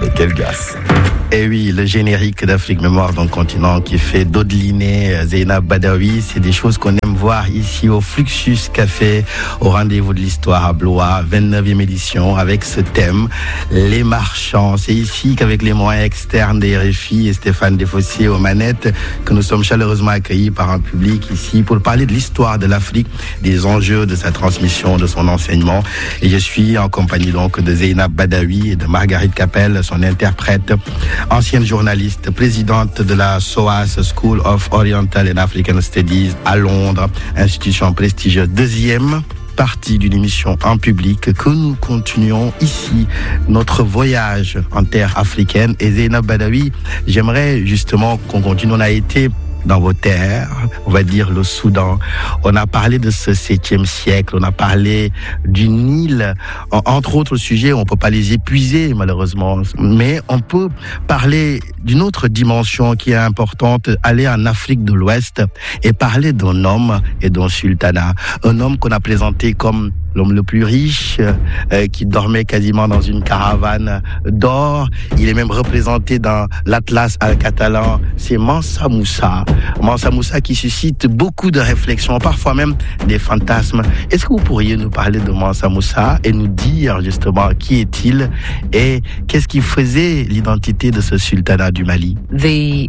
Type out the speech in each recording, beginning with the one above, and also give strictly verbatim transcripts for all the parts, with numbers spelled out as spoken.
avec Elgas. Et oui, le générique d'Afrique Mémoire dans le continent qui fait dodeliner Zeynab Badawi, c'est des choses qu'on aime voir ici au Fluxus Café, au rendez-vous de l'histoire à Blois, vingt-neuvième édition, avec ce thème, les marchands. C'est ici qu'avec les moyens externes des R F I et Stéphane Desfossés aux manettes, que nous sommes chaleureusement accueillis par un public ici pour parler de l'histoire de l'Afrique, des enjeux de sa transmission, de son enseignement. Et je suis en compagnie donc de Zeynab Badawi et de Marguerite Capel, son interprète, ancienne journaliste, présidente de la S O A S, School of Oriental and African Studies à Londres, institution prestigieuse. Deuxième partie d'une émission en public que nous continuons ici, notre voyage en terre africaine. Et Zeynab Badawi, j'aimerais justement qu'on continue. On a été dans vos terres, on va dire le Soudan. On a parlé de ce septième siècle, on a parlé du Nil, entre autres sujets, on peut pas les épuiser malheureusement, mais on peut parler d'une autre dimension qui est importante, aller en Afrique de l'Ouest et parler d'un homme et d'un sultanat. Un homme qu'on a présenté comme l'homme le plus riche, euh, qui dormait quasiment dans une caravane d'or. Il est même représenté dans l'Atlas catalan. C'est Mansa Moussa. Mansa Moussa qui suscite beaucoup de réflexions, parfois même des fantasmes. Est-ce que vous pourriez nous parler de Mansa Moussa et nous dire justement qui est-il et qu'est-ce qui faisait l'identité de ce sultanat du Mali? The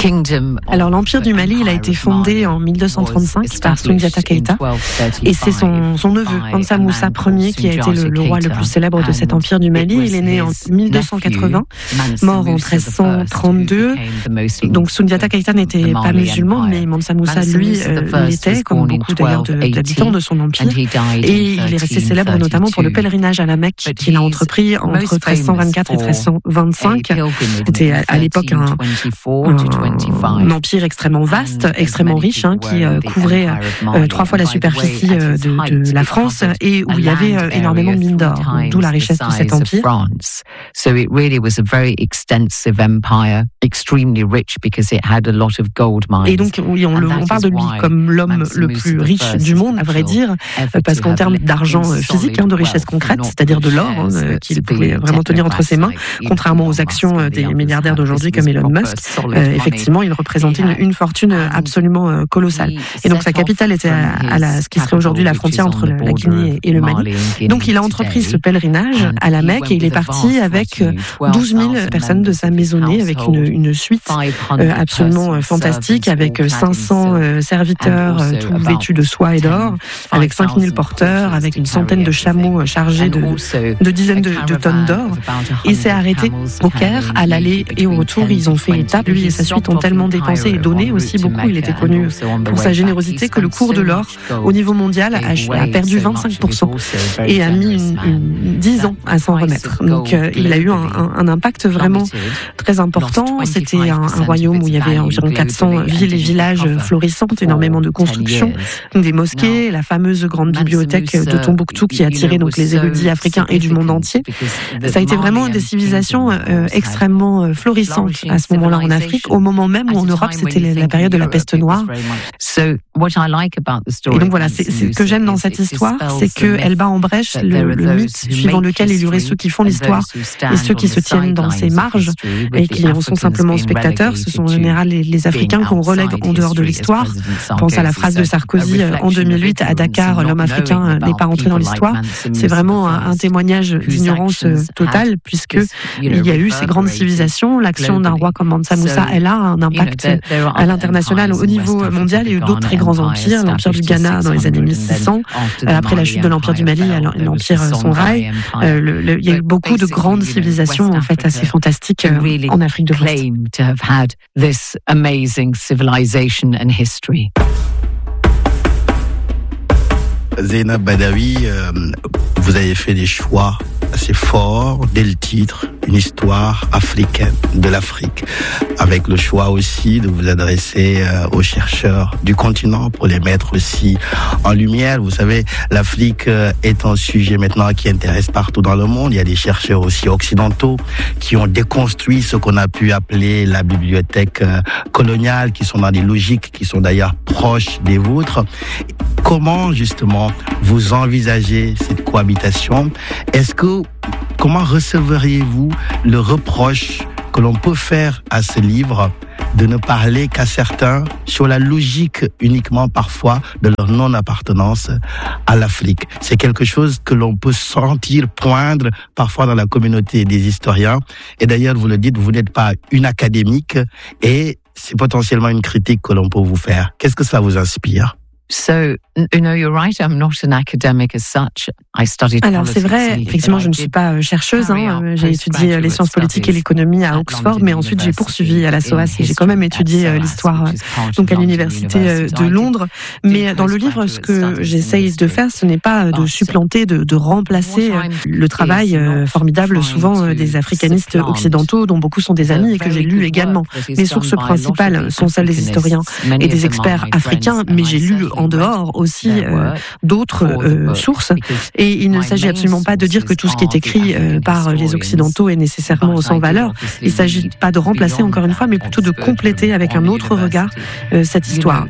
Alors l'Empire du Mali, il a été fondé en mille deux cent trente-cinq par Soundiata Keïta et c'est son, son neveu, Mansa Moussa Ier, qui a été le, le roi le plus célèbre de cet Empire du Mali. Il est né en mille deux cent quatre-vingts, mort en treize cent trente-deux. Donc Soundiata Keïta n'était pas musulman, mais Mansa Moussa, lui, euh, l'était, comme beaucoup d'ailleurs de, d'habitants de son empire. Et il est resté célèbre notamment pour le pèlerinage à la Mecque qu'il a entrepris entre treize cent vingt-quatre et treize cent vingt-cinq. C'était à, à l'époque un, un un empire extrêmement vaste, extrêmement riche, hein, qui euh, couvrait euh, trois fois la superficie euh, de, de la France et où il y avait euh, énormément de mines d'or, d'où la richesse de cet empire. So it really was a very extensive empire, extremely rich because it had a lot of gold mines. Et donc oui, on, le, on parle de lui comme l'homme le plus riche du monde, à vrai dire, parce qu'en termes d'argent physique, hein, de richesse concrète, c'est-à-dire de l'or, hein, qu'il pouvait vraiment tenir entre ses mains, contrairement aux actions des milliardaires d'aujourd'hui comme Elon Musk, euh, effectivement, il représentait une, une fortune absolument euh, colossale. Et donc sa capitale était à, à la, ce qui serait aujourd'hui la frontière entre la, la Guinée et le Mali. Donc il a entrepris ce pèlerinage à la Mecque et il est parti avec douze mille personnes de sa maisonnée, avec une, une suite euh, absolument fantastique, avec cinq cents euh, serviteurs, euh, tout vêtus de soie et d'or, avec cinq mille porteurs, avec une centaine de chameaux chargés de, de dizaines de, de tonnes d'or. Et s'est arrêté au Caire, à l'aller et au retour. Ils ont fait étape, lui et sa suite ont tellement dépensé et donné aussi beaucoup. Il était connu pour sa générosité que le cours de l'or au niveau mondial a, a perdu vingt-cinq pour cent et a mis une, une, dix ans à s'en remettre. Donc euh, il a eu un, un, un impact vraiment très important. C'était un, un royaume où il y avait environ quatre cents villes et villages florissants, énormément de constructions, des mosquées, la fameuse grande bibliothèque de Tombouctou qui a attiré donc les érudits africains et du monde entier. Ça a été vraiment des civilisations euh, extrêmement florissantes à ce moment-là en Afrique, au moment même où en Europe c'était la période de la peste noire. Et donc voilà, c'est, c'est ce que j'aime dans cette histoire, c'est qu'elle bat en brèche le, le mythe suivant lequel il y aurait ceux qui font l'histoire et ceux qui se tiennent dans ses marges et qui en sont simplement spectateurs. Ce sont en général les, les Africains qu'on relègue en dehors de l'histoire. Je pense à la phrase de Sarkozy en deux mille huit à Dakar, l'homme africain n'est pas rentré dans l'histoire. C'est vraiment un, un témoignage d'ignorance totale puisque il y a eu ces grandes civilisations. L'action d'un roi comme Mansa Moussa, elle a un impact à l'international, au niveau mondial. Il y a eu d'autres très grands empires, l'empire du Ghana dans les années mille six cents, après la chute de l'empire du Mali, l'empire Songhai. Euh, le, le, il y a eu beaucoup de grandes civilisations en fait assez fantastiques euh, en Afrique de l'Ouest. Zeynab Badawi, euh, vous avez fait des choix assez forts dès le titre, une histoire africaine de l'Afrique, avec le choix aussi de vous adresser euh, aux chercheurs du continent pour les mettre aussi en lumière. Vous savez, l'Afrique euh, est un sujet maintenant qui intéresse partout dans le monde. Il y a des chercheurs aussi occidentaux qui ont déconstruit ce qu'on a pu appeler la bibliothèque euh, coloniale, qui sont dans des logiques qui sont d'ailleurs proches des vôtres. Comment justement vous envisagez cette cohabitation? Est-ce que comment receveriez-vous le reproche que l'on peut faire à ce livre de ne parler qu'à certains sur la logique uniquement parfois de leur non-appartenance à l'Afrique? C'est quelque chose que l'on peut sentir poindre parfois dans la communauté des historiens. Et d'ailleurs, vous le dites, vous n'êtes pas une académique et c'est potentiellement une critique que l'on peut vous faire. Qu'est-ce que ça vous inspire? So, you know, you're right. I'm not an academic as such. I studied Alors c'est vrai, effectivement, je ne suis pas chercheuse. Hein. J'ai étudié les sciences politiques et l'économie à Oxford, mais ensuite j'ai poursuivi à la S O A S et j'ai quand même étudié l'histoire donc à l'université de Londres. Mais dans le livre, ce que j'essaye de faire, ce n'est pas de supplanter, de, de remplacer le travail formidable souvent des africanistes occidentaux, dont beaucoup sont des amis et que j'ai lu également. Mes sources principales sont celles des historiens et des experts africains, mais j'ai lu en dehors aussi euh, d'autres euh, sources. Et il ne s'agit absolument pas de dire que tout ce qui est écrit euh, par les Occidentaux est nécessairement sans valeur. Il ne s'agit pas de remplacer, encore une fois, mais plutôt de compléter avec un autre regard euh, cette histoire.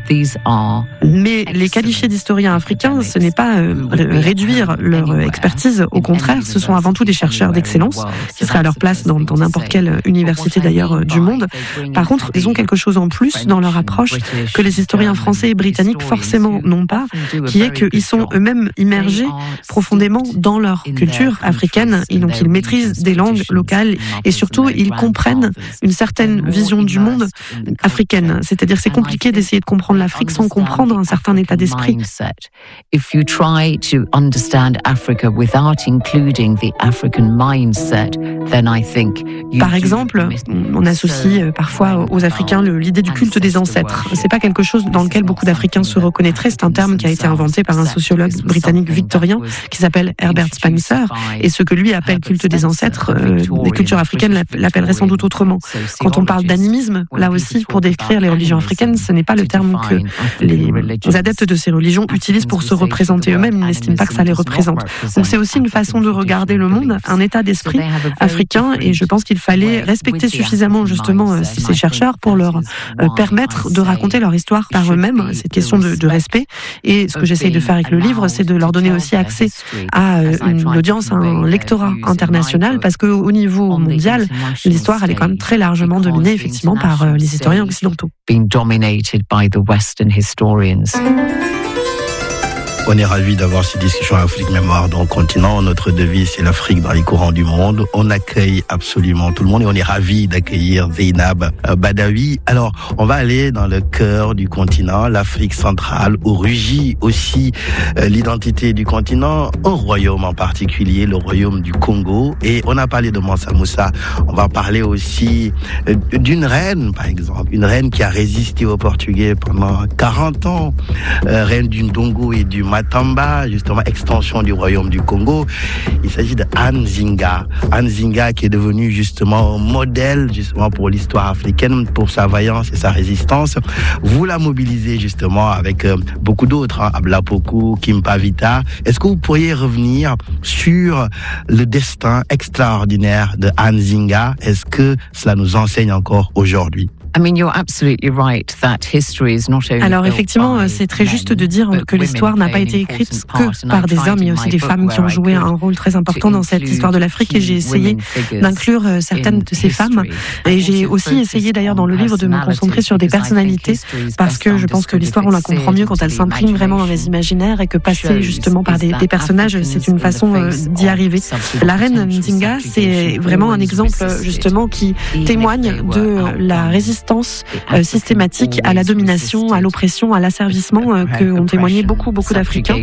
Mais les qualifier d'historiens africains, ce n'est pas euh, réduire leur expertise. Au contraire, ce sont avant tout des chercheurs d'excellence qui seraient à leur place dans, dans n'importe quelle université d'ailleurs du monde. Par contre, ils ont quelque chose en plus dans leur approche que les historiens français et britanniques forcément n'ont pas, qui est qu'ils sont eux-mêmes immergés profondément dans leur culture africaine et donc ils maîtrisent des langues locales et surtout ils comprennent une certaine vision du monde africaine. C'est-à-dire c'est compliqué d'essayer de comprendre l'Afrique sans comprendre un certain état d'esprit. If you try to understand Africa without including the African mindset, then I think Par exemple, on associe parfois aux Africains l'idée du culte des ancêtres. C'est pas quelque chose dans lequel beaucoup d'Africains se reconnaîtraient. C'est un terme qui a été inventé par un sociologue britannique victorien qui s'appelle Herbert Spencer. Et ce que lui appelle culte des ancêtres, euh, les cultures africaines l'appelleraient sans doute autrement. Quand on parle d'animisme, là aussi, pour décrire les religions africaines, ce n'est pas le terme que les adeptes de ces religions utilisent pour se représenter eux-mêmes. Ils n'estiment pas que ça les représente. Donc c'est aussi une façon de regarder le monde, un état d'esprit africain. Et je pense qu'il fallait respecter suffisamment justement ces chercheurs pour leur euh, permettre de raconter leur histoire par eux-mêmes. C'est une question de, de respect. Et ce que j'essaye de faire avec le livre, c'est de leur donner aussi accès à une audience, à un lectorat international, parce qu'au niveau mondial, l'histoire, elle est quand même très largement dominée, effectivement, par les historiens occidentaux. On est ravis d'avoir ces discussions Afrique Mémoire dans le continent. Notre devise, c'est l'Afrique dans les courants du monde. On accueille absolument tout le monde et on est ravis d'accueillir Zeynab Badawi. Alors, on va aller dans le cœur du continent, l'Afrique centrale, où rugit aussi euh, l'identité du continent, un royaume en particulier, le royaume du Congo. Et on a parlé de Mansa Moussa. On va parler aussi euh, d'une reine, par exemple, une reine qui a résisté aux Portugais pendant quarante ans, euh, reine du Ndongo et du Matamba, justement extension du royaume du Congo. Il s'agit de Anne Zinga. Anne Zinga qui est devenue justement modèle justement pour l'histoire africaine, pour sa vaillance et sa résistance. Vous la mobilisez justement avec euh, beaucoup d'autres, hein, Abla Poku, Kimpa Vita. Est-ce que vous pourriez revenir sur le destin extraordinaire de Anne Zinga? Est-ce que cela nous enseigne encore aujourd'hui? Alors effectivement, c'est très juste de dire que l'histoire n'a pas été écrite que par des hommes. Il y a aussi des femmes qui ont joué un rôle très important dans cette histoire de l'Afrique et j'ai essayé d'inclure certaines de ces femmes. Et j'ai aussi essayé d'ailleurs dans le livre de me concentrer sur des personnalités parce que je pense que l'histoire, on la comprend mieux quand elle s'imprime vraiment dans les imaginaires et que passer justement par des, des personnages, c'est une façon d'y arriver. La reine Nzinga, c'est vraiment un exemple justement qui témoigne de la résistance Euh, systématique à la domination, à l'oppression, à l'asservissement euh, que ont témoigné beaucoup, beaucoup d'Africains.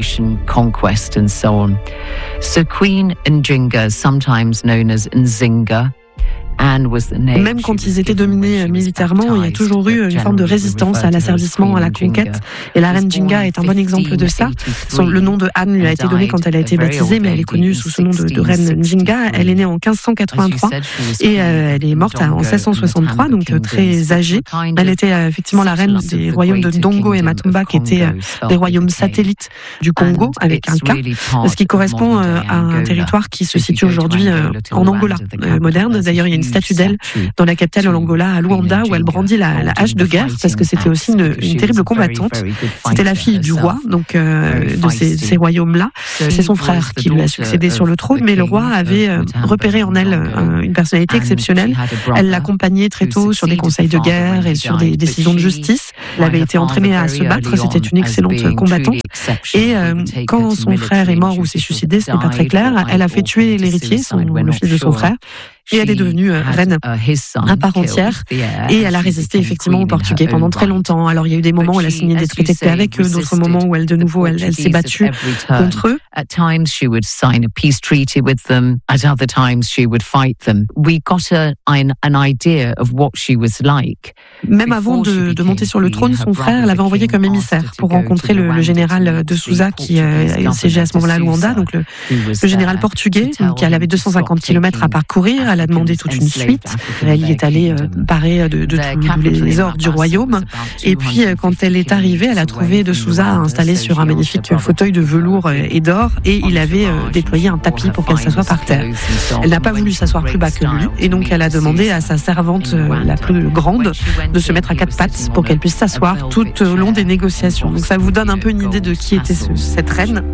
So Queen Nzinga, sometimes known as Nzinga, Même quand ils étaient dominés militairement, il y a toujours eu une forme de résistance à l'asservissement, à la conquête. Et la reine Zinga est un bon exemple de ça. Son, le nom de Anne lui a été donné quand elle a été baptisée, mais elle est connue sous ce nom de, de reine Zinga. Elle est née en quinze cent quatre-vingt-trois et euh, elle est morte en seize cent soixante-trois, donc euh, très âgée. Elle était euh, effectivement la reine des royaumes de Ndongo et Matumba, qui étaient euh, des royaumes satellites du Congo, avec un K, ce qui correspond euh, à un territoire qui se situe aujourd'hui euh, en Angola euh, moderne. D'ailleurs, il y a une une statue d'elle dans la capitale de l'Angola, à Luanda, où elle brandit la, la hache de guerre, parce que c'était aussi une, une terrible combattante. C'était la fille du roi, donc euh, de ces, ces royaumes-là. C'est son frère qui lui a succédé sur le trône, mais le roi avait euh, repéré en elle euh, une personnalité exceptionnelle. Elle l'accompagnait très tôt sur des conseils de guerre et sur des décisions de justice. Elle avait été entraînée à se battre, c'était une excellente combattante. Et euh, quand son frère est mort ou s'est suicidé, ce n'est pas très clair, elle a fait tuer l'héritier, son, le fils de son frère. Et elle est devenue euh, reine à part entière. Et elle a résisté effectivement aux Portugais pendant très longtemps. Alors il y a eu des moments où elle a signé des traités de paix avec eux, d'autres moments où elle de nouveau elle, elle s'est battue contre eux. At times she would sign a peace treaty with them. At other times she would fight them. We got a, an, an idea of what she was like. Même avant de, de monter sur le trône, son frère l'avait envoyé comme émissaire pour rencontrer le, le général de Souza qui euh, siégeait à ce moment-là à Luanda, donc le, le général portugais, qui avait deux cent cinquante kilomètres à parcourir. Elle a demandé toute une suite. Elle y est allée euh, parée de, de tous les ors du royaume. Et puis, euh, quand elle est arrivée, elle a trouvé de Souza installé sur un magnifique fauteuil de velours et d'or, et il avait euh, déployé un tapis pour qu'elle s'assoie par terre. Elle n'a pas voulu s'asseoir plus bas que lui, et donc elle a demandé à sa servante euh, la plus grande de se mettre à quatre pattes pour qu'elle puisse s'asseoir tout au long des négociations. Donc ça vous donne un peu une idée de qui était ce, cette reine.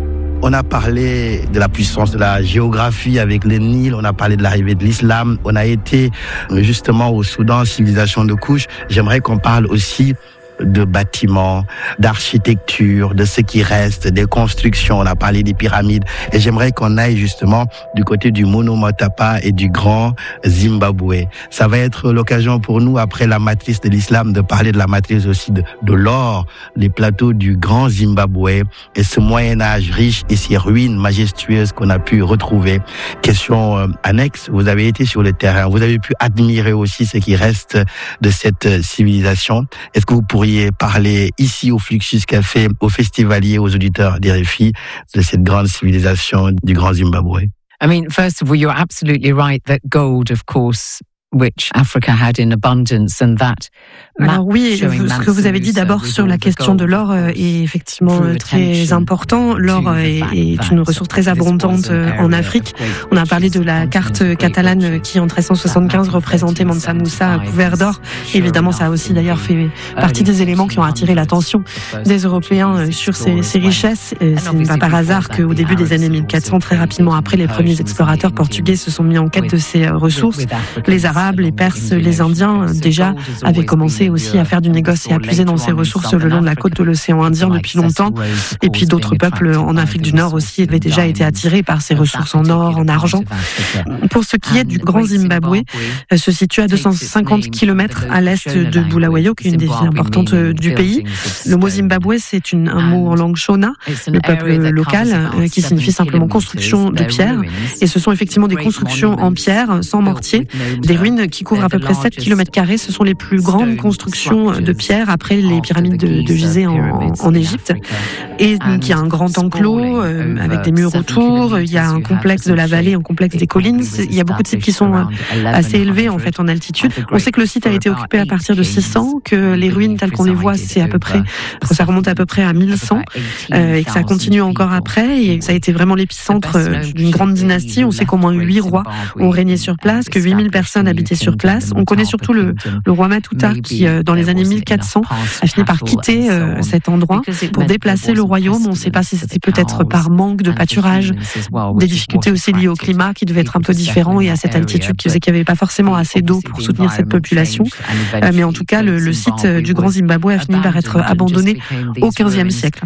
On a parlé de la puissance de la géographie avec le Nil, on a parlé de l'arrivée de l'islam, on a été justement au Soudan, civilisation de couches. J'aimerais qu'on parle aussi de bâtiments, d'architecture, de ce qui reste, des constructions. On a parlé des pyramides. Et j'aimerais qu'on aille justement du côté du Mono Motapa et du Grand Zimbabwe. Ça va être l'occasion pour nous, après la matrice de l'islam, de parler de la matrice aussi de, de l'or, les plateaux du Grand Zimbabwe et ce Moyen-Âge riche et ces ruines majestueuses qu'on a pu retrouver. Question euh, annexe, vous avez été sur le terrain, vous avez pu admirer aussi ce qui reste de cette civilisation. Est-ce que vous pourriez parler ici au Fluxus Café, aux festivaliers, aux auditeurs d'R F I, de cette grande civilisation du Grand Zimbabwe? I mean, first of all, you're absolutely right that gold, of course, which Africa had in abundance, and that. Alors oui, ce que vous avez dit d'abord sur la question de l'or est effectivement très important. L'or est, est une ressource très abondante en Afrique. On a parlé de la carte catalane qui, en treize cent soixante-quinze, représentait Mansa Moussa couvert d'or. Évidemment, ça a aussi d'ailleurs fait partie des éléments qui ont attiré l'attention des Européens sur ces, ces richesses. Ce n'est pas par hasard qu'au début des années mille quatre cents, très rapidement après, les premiers explorateurs portugais se sont mis en quête de ces ressources. Les Arabes, les Perses, les Indiens, déjà, avaient commencé aussi à faire du négoce et à puiser dans ces ressources le long de la côte de l'océan Indien depuis longtemps. Et puis d'autres peuples en Afrique du Nord aussi avaient déjà été attirés par ces ressources en or, en argent. Pour ce qui est du Grand Zimbabwe, se situe à deux cent cinquante kilomètres à l'est de Bulawayo, qui est une des villes importantes du pays. Le mot Zimbabwe, c'est une, un mot en langue Shona, le peuple local, qui signifie simplement construction de pierre. Et ce sont effectivement des constructions en pierre, sans mortier, des ruines qui couvrent à peu près sept kilomètres carrés. Ce sont les plus grandes constructions de pierre après les pyramides de, de Gizeh en, en Égypte. Et donc il y a un grand enclos euh, avec des murs autour. Il y a un complexe de la vallée, un complexe des collines. Il y a beaucoup de sites qui sont euh, assez élevés en fait en altitude. On sait que le site a été occupé à partir de six cents, que les ruines telles qu'on les voit, c'est à peu près, ça remonte à peu près à mille cent, euh, et que ça continue encore après. Et ça a été vraiment l'épicentre d'une grande dynastie. On sait qu'au moins huit rois ont régné sur place, que huit mille personnes habitaient sur place. On connaît surtout le, le roi Matuta qui, euh, dans les années mille quatre cents, a fini par quitter euh, cet endroit pour déplacer le royaume. On ne sait pas si c'était peut-être par manque de pâturage, des difficultés aussi liées au climat qui devait être un peu différent et à cette altitude qui faisait qu'il n'y avait pas forcément assez d'eau pour soutenir cette population. Euh, mais en tout cas, le, le site du Grand Zimbabwe a fini par être abandonné au quinzième siècle.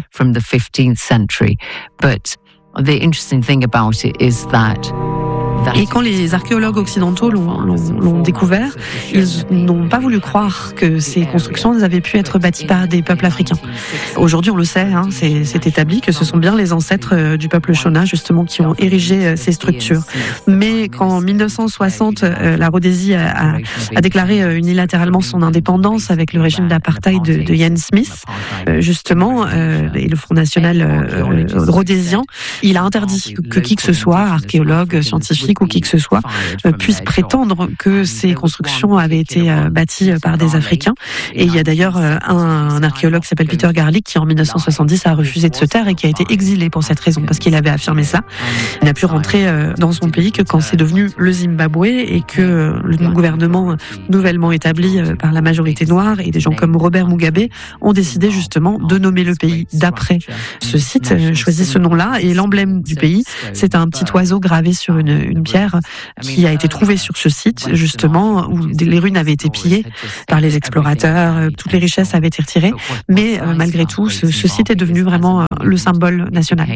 Et quand les archéologues occidentaux l'ont, l'ont, l'ont découvert, ils n'ont pas voulu croire que ces constructions avaient pu être bâties par des peuples africains. Aujourd'hui, on le sait, hein, c'est, c'est établi que ce sont bien les ancêtres du peuple Shona, justement, qui ont érigé ces structures. Mais quand en mille neuf cent soixante, la Rhodésie a, a, a déclaré unilatéralement son indépendance avec le régime d'apartheid de, de Ian Smith, justement, euh, et le Front National euh, rhodésien, il a interdit que qui que ce soit, archéologue, scientifique, scientifique ou qui que ce soit euh, puisse prétendre que ces constructions avaient été euh, bâties par des Africains. Et il y a d'ailleurs euh, un, un archéologue qui s'appelle Peter Garlick qui en mille neuf cent soixante-dix a refusé de se taire et qui a été exilé pour cette raison, parce qu'il avait affirmé ça. Il n'a pu rentrer euh, dans son pays que quand c'est devenu le Zimbabwe et que euh, le gouvernement nouvellement établi euh, par la majorité noire et des gens comme Robert Mugabe ont décidé justement de nommer le pays d'après ce site, euh, choisi ce nom-là, et l'emblème du pays, c'est un petit oiseau gravé sur une, une pierre qui a été trouvé sur ce site, justement, où les ruines avaient été pillées par les explorateurs, toutes les richesses avaient été retirées, mais euh, malgré tout, ce, ce site est devenu vraiment euh, le symbole national.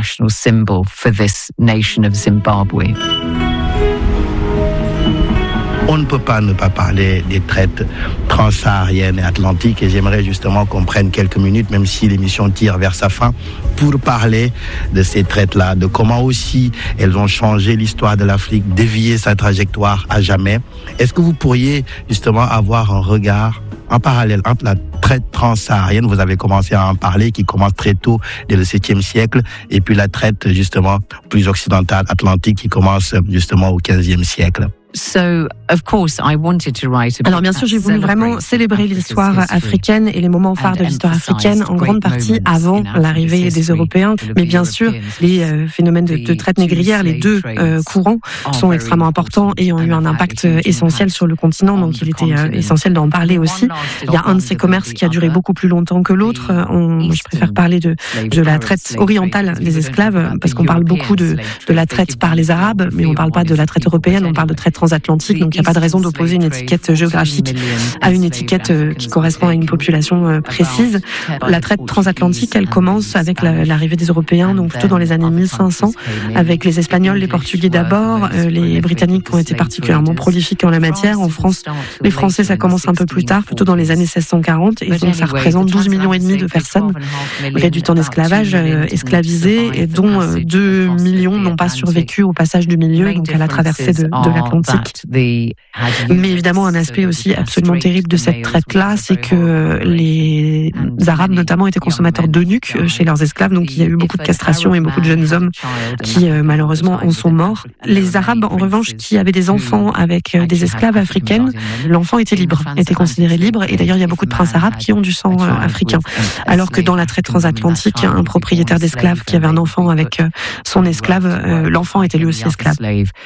On ne peut pas ne pas parler des traites transsahariennes et atlantiques, et j'aimerais justement qu'on prenne quelques minutes, même si l'émission tire vers sa fin, pour parler de ces traites-là, de comment aussi elles ont changé l'histoire de l'Afrique, dévié sa trajectoire à jamais. Est-ce que vous pourriez justement avoir un regard en parallèle entre la traite transsaharienne, vous avez commencé à en parler, qui commence très tôt, dès le septième siècle, et puis la traite justement plus occidentale, atlantique, qui commence justement au quinzième siècle? So, of course, I wanted to write about Alors bien sûr, j'ai voulu vraiment célébrer l'histoire africaine et les moments phares de l'histoire africaine, en grande partie avant l'arrivée des Européens. Mais bien sûr, les euh, phénomènes de, de traite négrière, les deux euh, courants, sont extrêmement importants et ont eu un impact euh, essentiel sur le continent. Donc il était euh, essentiel d'en parler aussi. Il y a un de ces commerces qui a duré beaucoup plus longtemps que l'autre. On, je préfère parler de, de la traite orientale des esclaves, parce qu'on parle beaucoup de, de la traite par les Arabes, mais on ne parle pas de la traite européenne, on parle de traite transatlantique, donc il n'y a pas de raison d'opposer une étiquette géographique à une étiquette qui correspond à une population précise. La traite transatlantique, elle commence avec la, l'arrivée des Européens, donc plutôt dans les années mille cinq cents, avec les Espagnols, les Portugais d'abord, euh, les Britanniques qui ont été particulièrement prolifiques en la matière. En France, les Français, ça commence un peu plus tard, plutôt dans les années seize cent quarante, et donc ça représente douze millions et demi de personnes réduites en esclavage, euh, esclavisées, et dont euh, deux millions n'ont pas survécu au passage du milieu, donc à la traversée de, de l'Atlantique. Mais évidemment, un aspect aussi absolument terrible de cette traite-là, c'est que les Arabes notamment étaient consommateurs d'eunuques chez leurs esclaves, donc il y a eu beaucoup de castration et beaucoup de jeunes hommes qui malheureusement en sont morts. Les Arabes, en revanche, qui avaient des enfants avec des esclaves africaines, l'enfant était libre, était considéré libre, et d'ailleurs il y a beaucoup de princes arabes qui ont du sang africain. Alors que dans la traite transatlantique, un propriétaire d'esclaves qui avait un enfant avec son esclave, l'enfant était lui aussi esclave.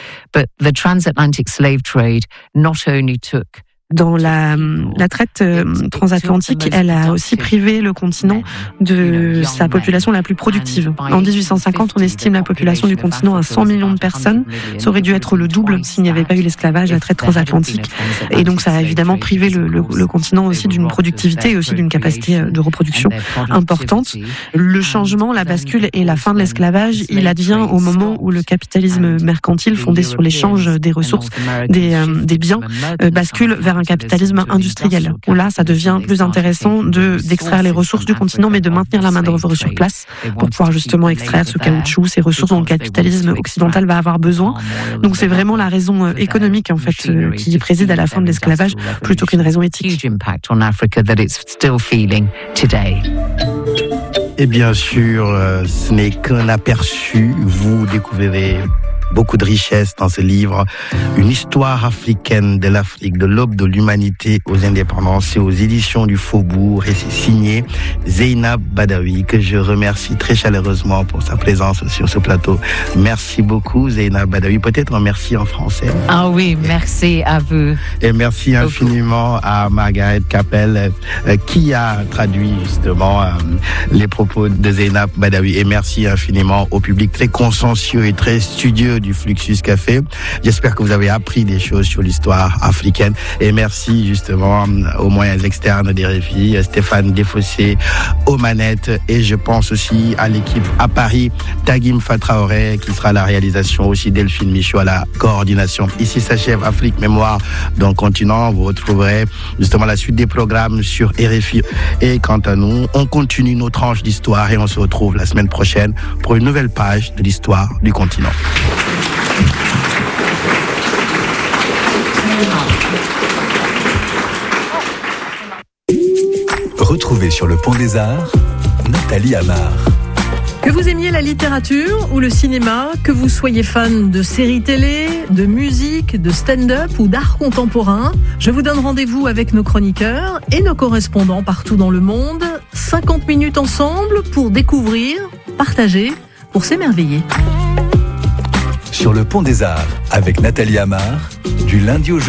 Slave trade not only took Dans la, la traite euh, transatlantique, elle a aussi privé le continent de sa population la plus productive. En dix-huit cent cinquante, on estime la population du continent à cent millions de personnes. Ça aurait dû être le double s'il n'y avait pas eu l'esclavage, la traite transatlantique. Et donc ça a évidemment privé le, le, le continent aussi d'une productivité et aussi d'une capacité de reproduction importante. Le changement, la bascule et la fin de l'esclavage, il advient au moment où le capitalisme mercantile fondé sur l'échange des ressources, des, euh, des biens, euh, bascule vers un capitalisme industriel, où là, ça devient plus intéressant de, d'extraire les ressources du continent, mais de maintenir la main-d'œuvre sur place pour pouvoir justement extraire ce caoutchouc, ces ressources dont le capitalisme occidental va avoir besoin. Donc c'est vraiment la raison économique, en fait, qui préside à la fin de l'esclavage, plutôt qu'une raison éthique. Et bien sûr, ce n'est qu'un aperçu. Vous découvrirez beaucoup de richesses dans ce livre, une histoire africaine de l'Afrique, de l'aube de l'humanité aux indépendances, et aux éditions du Faubourg, et c'est signé Zeynab Badawi, que je remercie très chaleureusement pour sa présence sur ce plateau. Merci beaucoup Zeynab Badawi, peut-être un merci en français. Ah oui, merci à vous. Et merci infiniment à Margaret Capel euh, qui a traduit justement euh, les propos de Zeynab Badawi, et merci infiniment au public très consciencieux et très studieux du Fluxus Café. J'espère que vous avez appris des choses sur l'histoire africaine, et merci justement aux moyens externes des R F I, Stéphane Desfossés aux manettes, et je pense aussi à l'équipe à Paris, Tagim Fatraoré qui sera à la réalisation, aussi Delphine Michaud à la coordination. Ici s'achève Afrique Mémoire d'un continent. Vous retrouverez justement la suite des programmes sur R F I, et quant à nous, on continue nos tranches d'histoire et on se retrouve la semaine prochaine pour une nouvelle page de l'histoire du continent. Retrouvez sur le Pont des Arts Nathalie Amar. Que vous aimiez la littérature ou le cinéma, que vous soyez fan de séries télé, de musique, de stand-up ou d'art contemporain, je vous donne rendez-vous avec nos chroniqueurs et nos correspondants partout dans le monde. cinquante minutes ensemble pour découvrir, partager, pour s'émerveiller. Sur le Pont des Arts, avec Nathalie Amar, du lundi au jeudi.